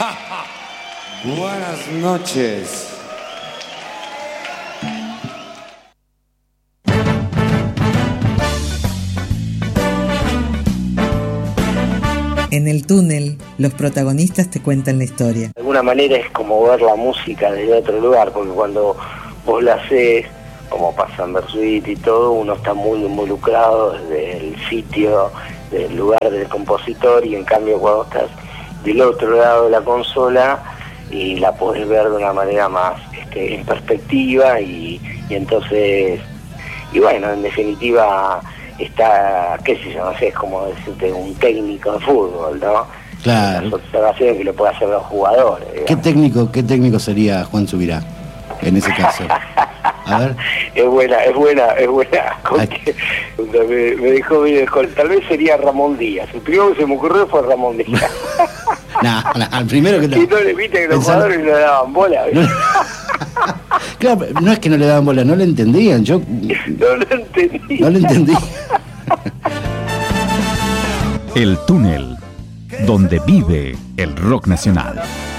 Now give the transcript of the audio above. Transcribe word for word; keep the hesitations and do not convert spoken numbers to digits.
Buenas noches. En el túnel, los protagonistas te cuentan la historia. De alguna manera es como ver la música desde otro lugar, porque cuando vos la haces, como pasa en Bersuit y todo, uno está muy involucrado desde el sitio, del lugar del compositor, y en cambio cuando estás del otro lado de la consola y la podés ver de una manera más este, en perspectiva y, y entonces, y bueno, en definitiva está, qué sé yo, no sé, es como decirte un técnico de fútbol, ¿no? Claro. Las observaciones que lo pueden hacer los jugadores. Digamos. ¿Qué técnico, qué técnico sería Juan Subirá en ese caso? A ver. Es buena, es buena, es buena. Porque me, me dejó bien, tal vez sería Ramón Díaz. El primero que se me ocurrió fue Ramón Díaz. No, no, al primero que te... Y no le viste que los Pensar... jugadores no le daban bola. No... Claro, no es que no le daban bola, no le entendían. Yo no lo entendí. No lo entendí. El túnel, donde vive el rock nacional.